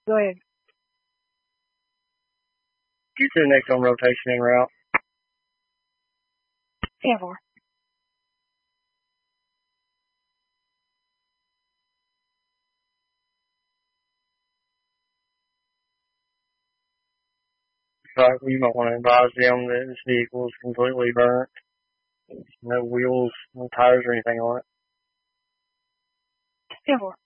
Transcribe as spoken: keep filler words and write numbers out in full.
Go ahead. Get to the next on rotation en route. ten four. Right, you might want to advise them that this vehicle is completely burnt. No wheels, no tires or anything on it. ten four.